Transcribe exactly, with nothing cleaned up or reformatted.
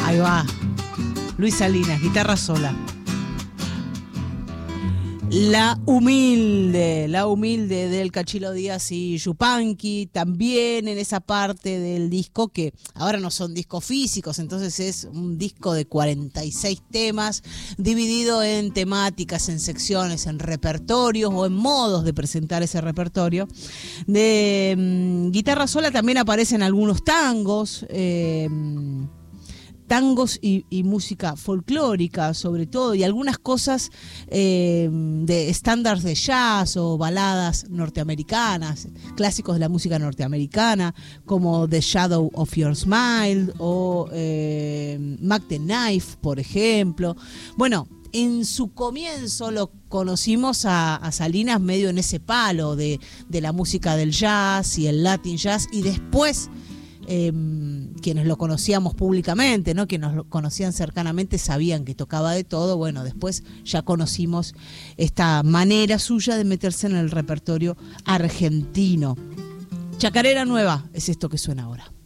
Ahí va. Luis Salinas, guitarra sola. La humilde, la humilde del Cachilo Díaz y Yupanqui, también en esa parte del disco que ahora no son discos físicos, entonces es un disco de cuarenta y seis temas, dividido en temáticas, en secciones, en repertorios o en modos de presentar ese repertorio. De um, guitarra sola también aparecen algunos tangos, eh, tangos y, y música folclórica sobre todo, y algunas cosas eh, de estándares de jazz o baladas norteamericanas, clásicos de la música norteamericana, como The Shadow of Your Smile o eh, Mac the Knife, por ejemplo. Bueno, en su comienzo lo conocimos a, a Salinas medio en ese palo de, de la música del jazz y el Latin jazz, y después Eh, quienes lo conocíamos públicamente, ¿no? Quienes lo conocían cercanamente sabían que tocaba de todo. Bueno, después ya conocimos esta manera suya de meterse en el repertorio argentino. Chacarera Nueva es esto que suena ahora.